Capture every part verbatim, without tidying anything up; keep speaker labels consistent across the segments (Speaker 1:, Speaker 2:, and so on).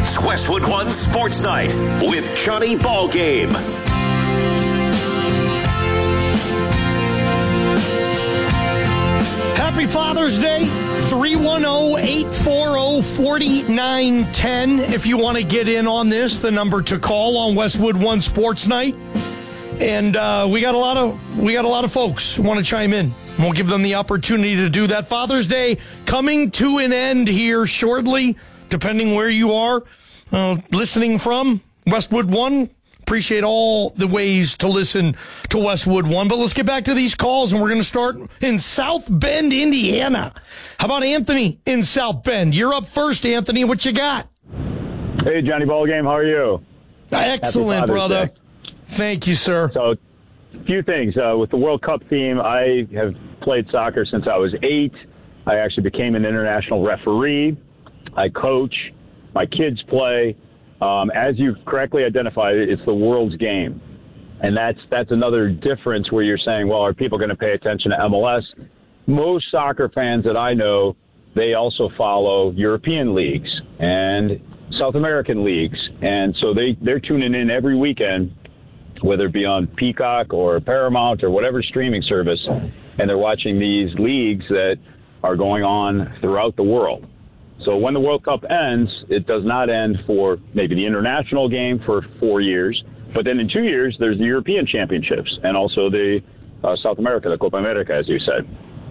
Speaker 1: It's Westwood One Sports Night with Johnny Ballgame.
Speaker 2: Happy Father's Day. three one zero, eight four zero, four nine one zero. If you want to get in on this, the number to call on Westwood One Sports Night. And uh, we got a lot of we got a lot of folks who want to chime in. We'll give them the opportunity to do that. Father's Day coming to an end here shortly, depending where you are uh, listening from. Westwood One. Appreciate all the ways to listen to Westwood One. But let's get back to these calls, and we're going to start in South Bend, Indiana. How about Anthony in South Bend? You're up first, Anthony. What you got?
Speaker 3: Hey, Johnny Ballgame. How are you?
Speaker 2: Excellent, brother.
Speaker 3: Day.
Speaker 2: Thank you, sir.
Speaker 3: So, a few things. Uh, with the World Cup theme, I have played soccer since I was eight. I actually became an international referee. I coach. My kids play. Um, as you correctly identified, it's the world's game. And that's that's another difference where you're saying, well, are people going to pay attention to M L S? Most soccer fans that I know, they also follow European leagues and South American leagues. And so they, they're tuning in every weekend, whether it be on Peacock or Paramount or whatever streaming service, and they're watching these leagues that are going on throughout the world. So when the World Cup ends, it does not end for maybe the international game for four years, but then in two years, there's the European Championships and also the uh, South America, the Copa America, as you said.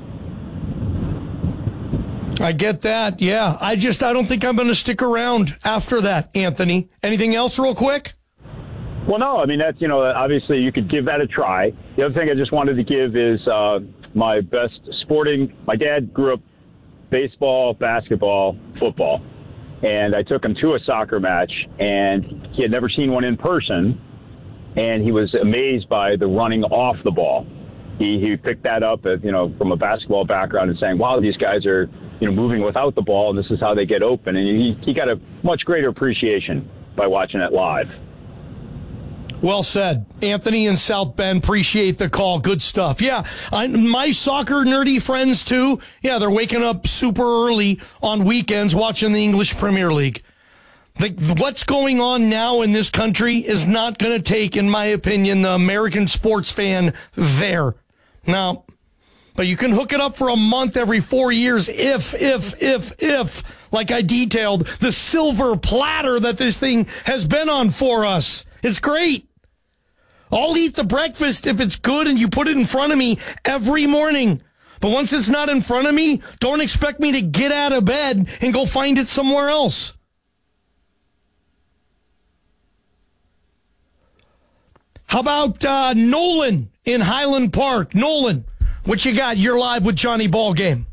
Speaker 2: I get that, yeah. I just, I don't think I'm going to stick around after that, Anthony. Anything else real quick?
Speaker 3: Well, no, I mean, that's, you know, obviously you could give that a try. The other thing I just wanted to give is uh, my best sporting, my dad grew up baseball, basketball, football. And I took him to a soccer match, and he had never seen one in person, and he was amazed by the running off the ball. He he picked that up, at, you know, from a basketball background and saying, wow, these guys are, you know, moving without the ball, and this is how they get open. And he, he got a much greater appreciation by watching it live.
Speaker 2: Well said. Anthony in South Bend, appreciate the call. Good stuff. Yeah, I, my soccer nerdy friends, too, yeah, they're waking up super early on weekends watching the English Premier League. The, what's going on now in this country is not going to take, in my opinion, the American sports fan there. Now, but you can hook it up for a month every four years if, if, if, if, like I detailed, the silver platter that this thing has been on for us. It's great. I'll eat the breakfast if it's good and you put it in front of me every morning. But once it's not in front of me, don't expect me to get out of bed and go find it somewhere else. How about uh, Nolan in Highland Park? Nolan, what you got? You're live with Johnny Ballgame.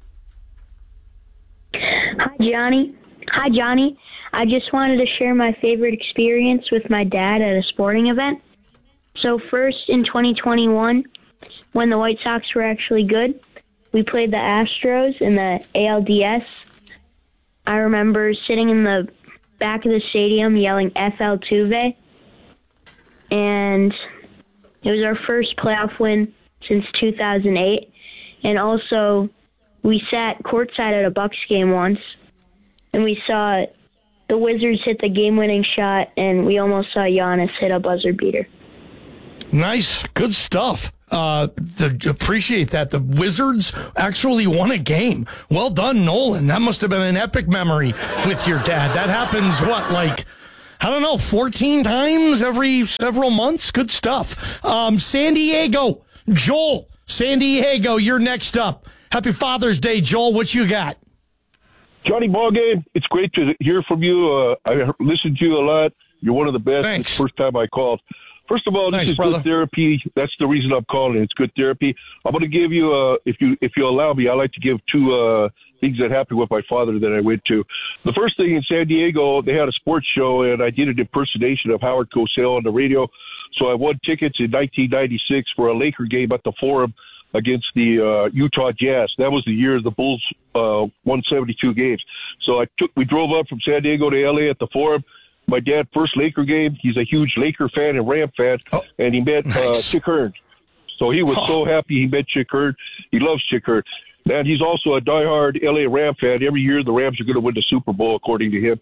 Speaker 4: Hi, Johnny. Hi, Johnny. I just wanted to share my favorite experience with my dad at a sporting event. So first, in twenty twenty-one, when the White Sox were actually good, we played the Astros in the A L D S. I remember sitting in the back of the stadium yelling F L Tuve. And it was our first playoff win since two thousand eight. And also, we sat courtside at a Bucks game once, and we saw the Wizards hit the game-winning shot, and we almost saw Giannis hit a buzzer beater.
Speaker 2: Nice. Good stuff. Uh, the, appreciate that. The Wizards actually won a game. Well done, Nolan. That must have been an epic memory with your dad. That happens, what, like, I don't know, fourteen times every several months? Good stuff. Um, San Diego. Joel, San Diego, you're next up. Happy Father's Day, Joel. What you got?
Speaker 5: Johnny Ballgame, it's great to hear from you. Uh, I listened to you a lot. You're one of the best.
Speaker 2: Thanks.
Speaker 5: It's the first time I called. First of all, this
Speaker 2: Thanks,
Speaker 5: is
Speaker 2: brother.
Speaker 5: good therapy. That's the reason I'm calling. It's good therapy. I'm going to give you, uh, if you if you allow me, I like to give two uh, things that happened with my father that I went to. The first thing in San Diego, they had a sports show, and I did an impersonation of Howard Cosell on the radio. So I won tickets in nineteen ninety-six for a Laker game at the Forum against the uh, Utah Jazz. That was the year the Bulls uh, won seventy-two games. So I took, we drove up from San Diego to L A at the Forum. My dad, first Laker game, he's a huge Laker fan and Ram fan, oh, and he met nice. uh, Chick Hearn. So he was oh. so happy he met Chick Hearn. He loves Chick Hearn. And he's also a diehard L A Ram fan. Every year the Rams are going to win the Super Bowl, according to him.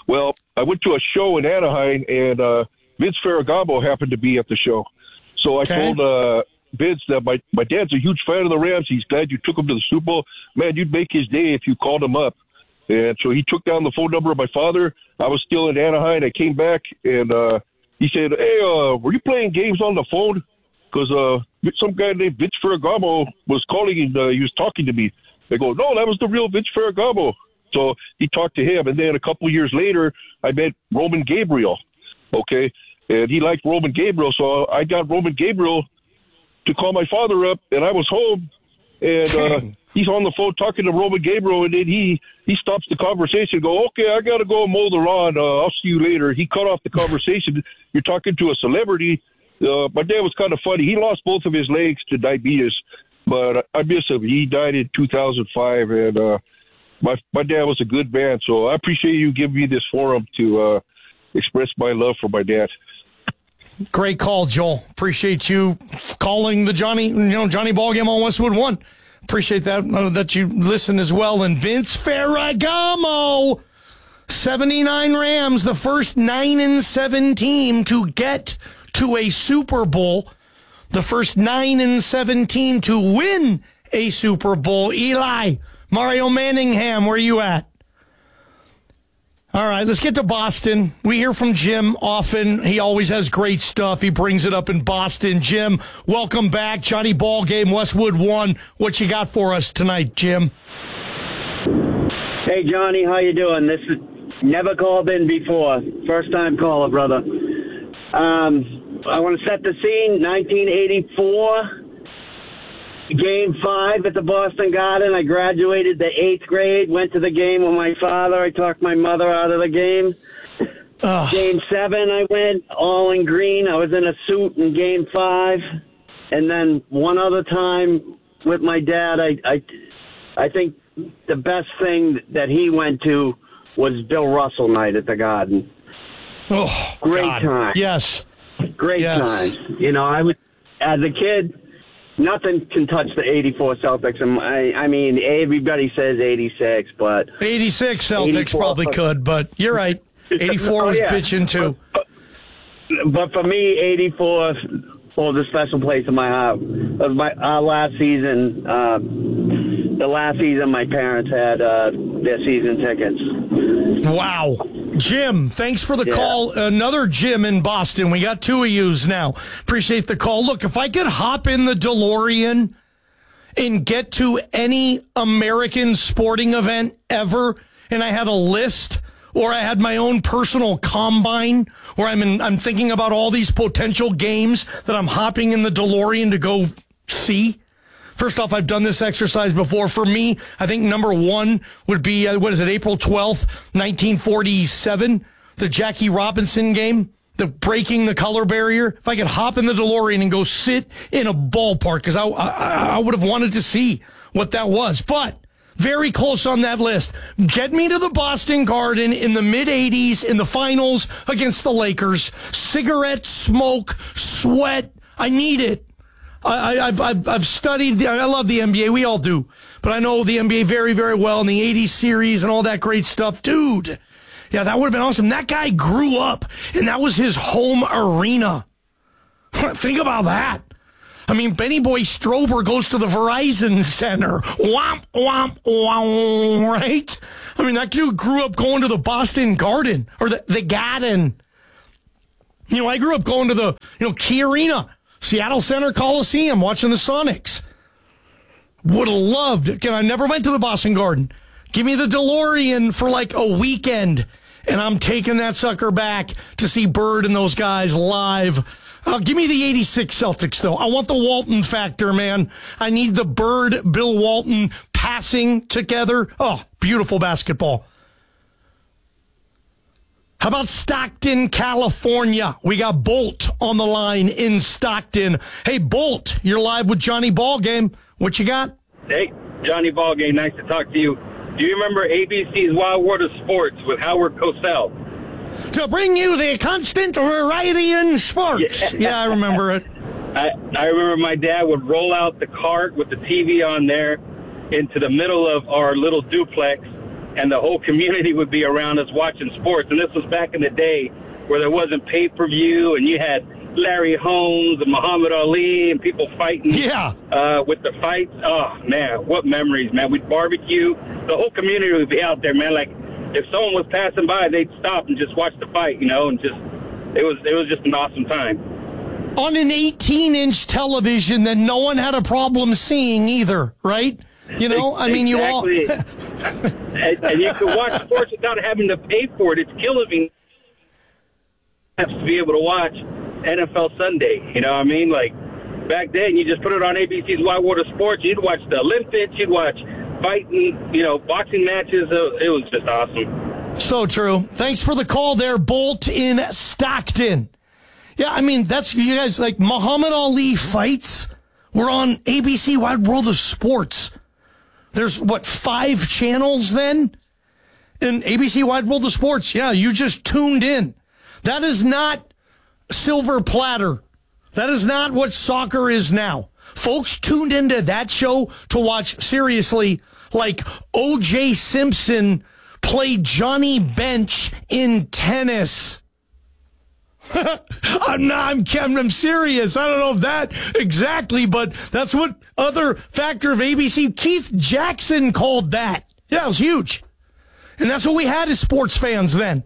Speaker 5: Well, I went to a show in Anaheim, and uh, Vince Ferragamo happened to be at the show. So I
Speaker 2: Okay.
Speaker 5: told uh, Vince that my, my dad's a huge fan of the Rams. He's glad you took him to the Super Bowl. Man, you'd make his day if you called him up. And so he took down the phone number of my father. I was still in Anaheim. I came back, and uh, he said, hey, uh, were you playing games on the phone? Because uh, some guy named Vince Ferragamo was calling and uh, he was talking to me. They go, no, that was the real Vince Ferragamo. So he talked to him. And then a couple years later, I met Roman Gabriel, okay? And he liked Roman Gabriel, so I got Roman Gabriel to call my father up, and I was home, and uh, he's on the phone talking to Roman Gabriel, and then he, he stops the conversation and go, okay, I got to go mow the lawn. Uh, I'll see you later. He cut off the conversation. You're talking to a celebrity. Uh, my dad was kind of funny. He lost both of his legs to diabetes, but I miss him. He died in two thousand five, and uh, my my dad was a good man, so I appreciate you giving me this forum to uh, express my love for my dad.
Speaker 2: Great call, Joel. Appreciate you calling the Johnny, you know, Johnny Ballgame on Westwood One. Appreciate that uh, that you listen as well. And Vince Ferragamo, seventy-nine Rams, the first nine and seven team to get to a Super Bowl, the first nine and seven team to win a Super Bowl. Eli, Mario Manningham, where are you at? All right, let's get to Boston. We hear from Jim often. He always has great stuff. He brings it up in Boston. Jim, welcome back. Johnny Ballgame, Westwood One. What you got for us tonight, Jim?
Speaker 6: Hey, Johnny, how you doing? This is never called in before. First time caller, brother. Um, I want to set the scene. nineteen eighty-four. Game five at the Boston Garden. I graduated the eighth grade, went to the game with my father. I talked my mother out of the game.
Speaker 2: Ugh.
Speaker 6: Game seven, I went all in green. I was in a suit in game five. And then one other time with my dad, I, I, I think the best thing that he went to was Bill Russell night at the Garden.
Speaker 2: Oh,
Speaker 6: Great
Speaker 2: God.
Speaker 6: time.
Speaker 2: Yes.
Speaker 6: Great
Speaker 2: Yes.
Speaker 6: times. You know, I would, as a kid, nothing can touch the eighty-four Celtics. And I, I mean, everybody says eighty-six, but
Speaker 2: eighty-six Celtics
Speaker 6: eighty-four
Speaker 2: probably could, but you're right. eighty-four was
Speaker 6: Oh, yeah.
Speaker 2: bitching too.
Speaker 6: But, but, but for me, eighty-four holds a special place in my heart. It was my our last season. Uh, the last season, my parents had uh, their season tickets.
Speaker 2: Wow. Jim, thanks for the
Speaker 6: Yeah.
Speaker 2: call. Another Jim in Boston. We got two of yous now. Appreciate the call. Look, if I could hop in the DeLorean and get to any American sporting event ever, and I had a list, or I had my own personal combine, where I'm in, I'm thinking about all these potential games that I'm hopping in the DeLorean to go see. First off, I've done this exercise before. For me, I think number one would be, uh, what is it, April twelfth, nineteen forty-seven, the Jackie Robinson game, the breaking the color barrier. If I could hop in the DeLorean and go sit in a ballpark, because I, I, I would have wanted to see what that was. But very close on that list. Get me to the Boston Garden in the mid-eighties in the finals against the Lakers. Cigarette smoke, sweat. I need it. I, I've, I've, I've studied, the, I love the N B A, we all do, but I know the N B A very, very well, and the eighties series and all that great stuff. Dude, yeah, that would have been awesome. That guy grew up, and that was his home arena. Think about that. I mean, Benny Boy Strober goes to the Verizon Center. Womp, womp, womp, right? I mean, that dude grew up going to the Boston Garden, or the, the Garden. You know, I grew up going to the, you know, Key Arena. Seattle Center Coliseum, watching the Sonics. Would have loved it. I never went to the Boston Garden. Give me the DeLorean for like a weekend, and I'm taking that sucker back to see Bird and those guys live. Uh, give me the eighty-six Celtics, though. I want the Walton factor, man. I need the Bird, Bill Walton passing together. Oh, beautiful basketball. How about Stockton, California? We got Bolt on the line in Stockton. Hey, Bolt, you're live with Johnny Ballgame. What you got?
Speaker 7: Hey, Johnny Ballgame, nice to talk to you. Do you remember A B C's Wild World of Sports with Howard Cosell?
Speaker 2: To bring you the constant variety in sports. Yeah, yeah I remember it.
Speaker 7: I, I remember my dad would roll out the cart with the T V on there into the middle of our little duplex, and the whole community would be around us watching sports. And this was back in the day where there wasn't pay-per-view, and you had Larry Holmes and Muhammad Ali and people fighting
Speaker 2: yeah.
Speaker 7: uh, with the fights. Oh, man, what memories, man. We'd barbecue. The whole community would be out there, man. Like, if someone was passing by, they'd stop and just watch the fight, you know, and just it was it was just an awesome time.
Speaker 2: On an eighteen-inch television that no one had a problem seeing either, right? You know, I mean,
Speaker 7: exactly.
Speaker 2: you all...
Speaker 7: and, and you could watch sports without having to pay for it. It's killing me to be able to watch N F L Sunday. You know what I mean? Like, back then, you just put it on A B C's Wide World of Sports. You'd watch the Olympics. You'd watch fighting, you know, boxing matches. It was just awesome.
Speaker 2: So true. Thanks for the call there, Bolt in Stockton. Yeah, I mean, that's, you guys, like, Muhammad Ali fights were on A B C Wide World of Sports. There's, what, five channels then? In A B C Wide World of Sports. Yeah, you just tuned in. That is not silver platter. That is not what soccer is now. Folks tuned into that show to watch, seriously, like O J Simpson play Johnny Bench in tennis. I'm not, I'm, I'm serious. I don't know if that exactly, but that's what other factor of A B C, Keith Jackson called that. Yeah, it was huge. And that's what we had as sports fans then.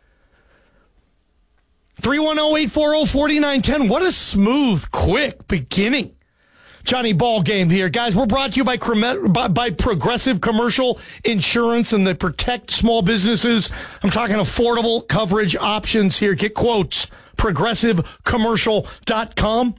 Speaker 2: three one zero, eight four zero, four nine one zero. What a smooth, quick beginning. Johnny Ball Game here. Guys, we're brought to you by, by, by Progressive Commercial Insurance and they protect small businesses. I'm talking affordable coverage options here. Get quotes. progressive commercial dot com.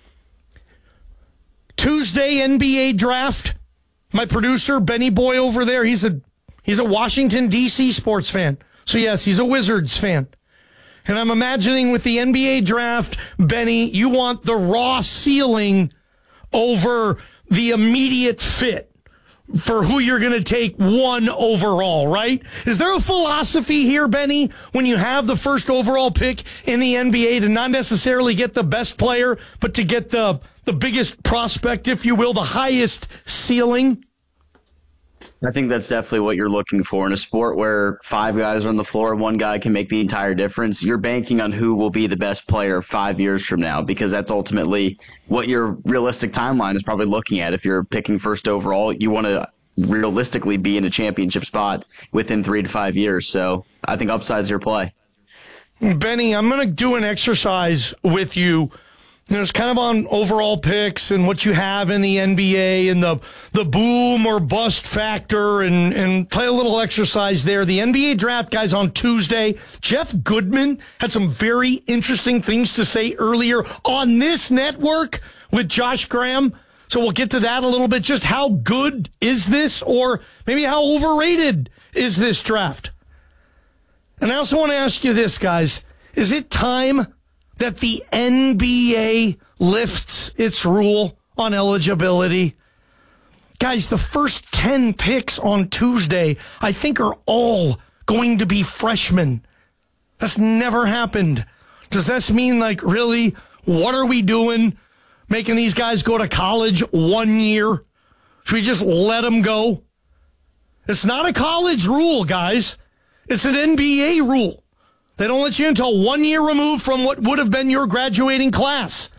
Speaker 2: Tuesday N B A draft. My producer, Benny Boy over there, he's a he's a Washington, D C sports fan. So, yes, he's a Wizards fan. And I'm imagining with the N B A draft, Benny, you want the raw ceiling over the immediate fit for who you're going to take one overall, right? Is there a philosophy here, Benny, when you have the first overall pick in the N B A to not necessarily get the best player, but to get the, the biggest prospect, if you will, the highest ceiling?
Speaker 8: I think that's definitely what you're looking for in a sport where five guys are on the floor, one guy can make the entire difference. You're banking on who will be the best player five years from now because that's ultimately what your realistic timeline is probably looking at. If you're picking first overall, you want to realistically be in a championship spot within three to five years. So I think upside's your play.
Speaker 2: Benny, I'm going to do an exercise with you. You know, it's kind of on overall picks and what you have in the N B A and the the boom or bust factor and, and play a little exercise there. The N B A draft, guys, on Tuesday. Jeff Goodman had some very interesting things to say earlier on this network with Josh Graham. So we'll get to that a little bit. Just how good is this, or maybe how overrated is this draft? And I also want to ask you this, guys. Is it time that the N B A lifts its rule on eligibility? Guys, the first ten picks on Tuesday, I think, are all going to be freshmen. That's never happened. Does this mean, like, really, what are we doing? Making these guys go to college one year? Should we just let them go? It's not a college rule, guys. It's an N B A rule. They don't let you until one year removed from what would have been your graduating class.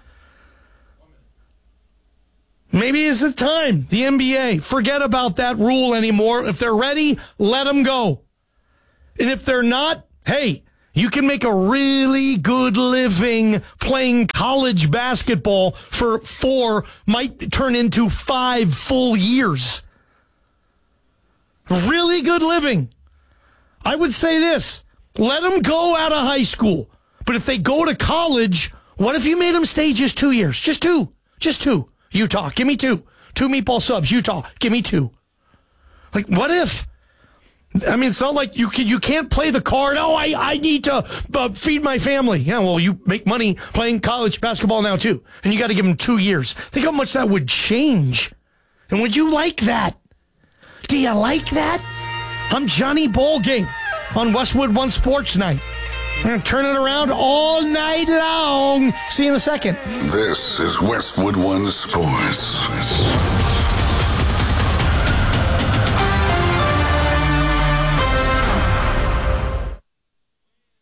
Speaker 2: Maybe it's the time, the N B A, forget about that rule anymore. If they're ready, let them go. And if they're not, hey, you can make a really good living playing college basketball for four, might turn into five full years. Really good living. I would say this. Let them go out of high school. But if they go to college, what if you made them stay just two years? Just two. Just two. Utah, give me two. Two meatball subs. Utah, give me two. Like, what if? I mean, it's not like you can, you can't play the card. Oh, I, I need to uh, feed my family. Yeah, well, you make money playing college basketball now, too. And you got to give them two years. Think how much that would change. And would you like that? Do you like that? I'm Johnny Ballgame on Westwood One Sports Night. I'm going to turn it around all night long. See you in a second.
Speaker 9: This is Westwood One Sports.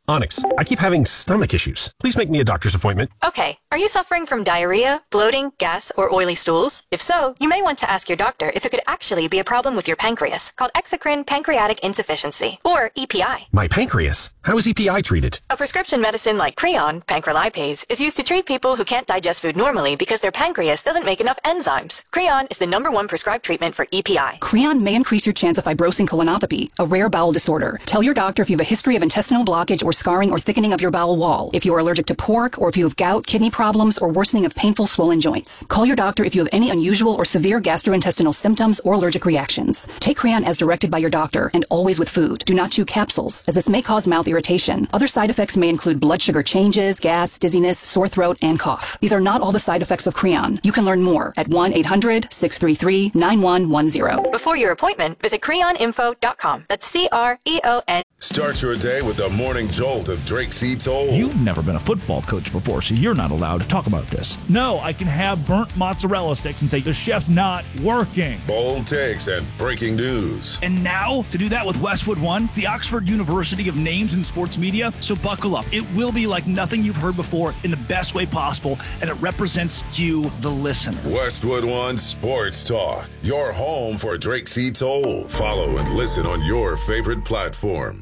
Speaker 10: Onyx, I keep having stomach issues. Please make me a doctor's appointment.
Speaker 11: Okay. Are you suffering from diarrhea, bloating, gas, or oily stools? If so, you may want to ask your doctor if it could actually be a problem with your pancreas, called exocrine pancreatic insufficiency, or E P I.
Speaker 10: My pancreas? How is E P I treated?
Speaker 11: A prescription medicine like Creon, pancrelipase, is used to treat people who can't digest food normally because their pancreas doesn't make enough enzymes. Creon is the number one prescribed treatment for E P I.
Speaker 12: Creon may increase your chance of fibrosing colonopathy, a rare bowel disorder. Tell your doctor if you have a history of intestinal blockage or scarring or thickening of your bowel wall, if you are allergic to pork, or if you have gout, kidney problems, or worsening of painful swollen joints. Call your doctor if you have any unusual or severe gastrointestinal symptoms or allergic reactions. Take Creon as directed by your doctor and always with food. Do not chew capsules, as this may cause mouth irritation. Other side effects may include blood sugar changes, gas, dizziness, sore throat, and cough. These are not all the side effects of Creon. You can learn more at one eight hundred, six three three, nine one one zero.
Speaker 11: Before your appointment, visit creon info dot com. That's C R E O N.
Speaker 13: Start your day with the morning jolt of Drake C. Toll.
Speaker 14: You've never been a football coach before, so you're not allowed to talk about this. No, I can have burnt mozzarella sticks and say the chef's not working.
Speaker 13: Bold takes and breaking news.
Speaker 14: And now, to do that with Westwood One, the Oxford University of Names in Sports Media. So buckle up. It will be like nothing you've heard before in the best way possible, and it represents you, the listener.
Speaker 13: Westwood One Sports Talk, your home for Drake C. Toll. Follow and listen on your favorite platform.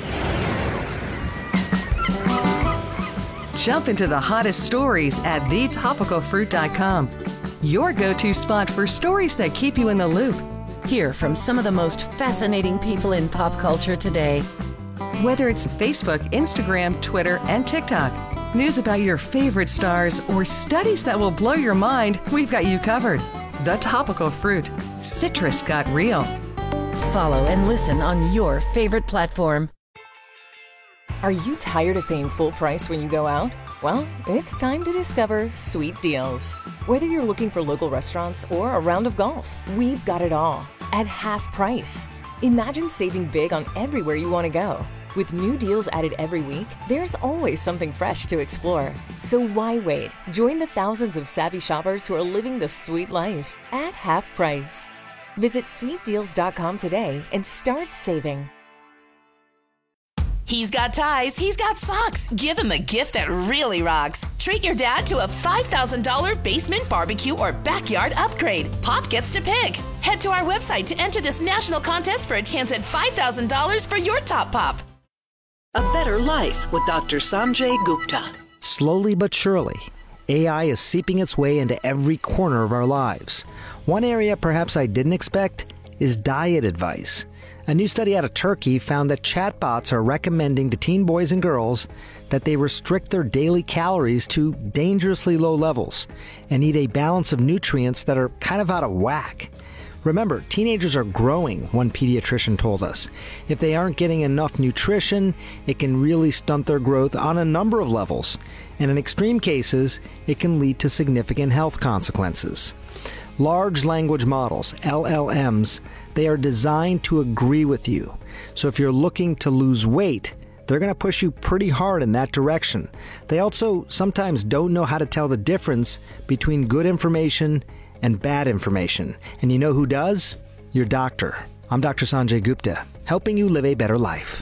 Speaker 15: Jump into the hottest stories at the topical fruit dot com. Your go-to spot for stories that keep you in the loop.
Speaker 16: Hear from some of the most fascinating people in pop culture today.
Speaker 15: Whether it's Facebook, Instagram, Twitter, and TikTok, news about your favorite stars, or studies that will blow your mind, we've got you covered. The Topical Fruit. Citrus got real.
Speaker 16: Follow and listen on your favorite platform.
Speaker 17: Are you tired of paying full price when you go out? Well, it's time to discover Sweet Deals. Whether you're looking for local restaurants or a round of golf, we've got it all at half price. Imagine saving big on everywhere you want to go. With new deals added every week, there's always something fresh to explore. So why wait? Join the thousands of savvy shoppers who are living the sweet life at half price. Visit sweet deals dot com today and start saving.
Speaker 18: He's got ties, he's got socks. Give him a gift that really rocks. Treat your dad to a five thousand dollars basement barbecue or backyard upgrade. Pop gets to pick. Head to our website to enter this national contest for a chance at five thousand dollars for your top pop.
Speaker 19: A Better Life with Doctor Sanjay Gupta.
Speaker 20: Slowly but surely, A I is seeping its way into every corner of our lives. One area perhaps I didn't expect is diet advice. A new study out of Turkey found that chatbots are recommending to teen boys and girls that they restrict their daily calories to dangerously low levels and eat a balance of nutrients that are kind of out of whack. Remember, teenagers are growing, one pediatrician told us. If they aren't getting enough nutrition, it can really stunt their growth on a number of levels. And in extreme cases, it can lead to significant health consequences. Large language models, L L Ms, they are designed to agree with you. So if you're looking to lose weight, they're going to push you pretty hard in that direction. They also sometimes don't know how to tell the difference between good information and bad information. And you know who does? Your doctor. I'm Doctor Sanjay Gupta, helping you live a better life.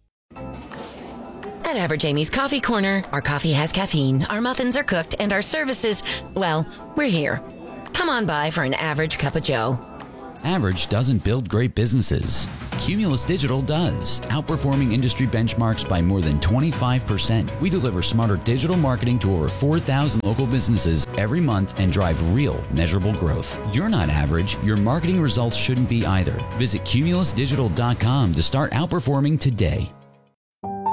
Speaker 21: At Average Amy's Coffee Corner, our coffee has caffeine, our muffins are cooked, and our services, well, we're here. Come on by for an average cup of joe.
Speaker 22: Average doesn't build great businesses. Cumulus Digital does, outperforming industry benchmarks by more than twenty-five percent. We deliver smarter digital marketing to over four thousand local businesses every month and drive real, measurable growth. You're not average. Your marketing results shouldn't be either. Visit cumulus digital dot com to start outperforming today.